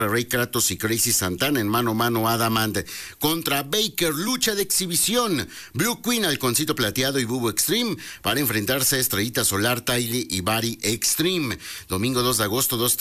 Rey Kratos y Crazy Santana en mano a mano. Adamant contra Baker, lucha de exhibición. Blue Queen, Halconcito Plateado y Bubo Extreme para enfrentarse a Estrellita Solar, Tylee y Bari Extreme. Domingo 2 de agosto, 2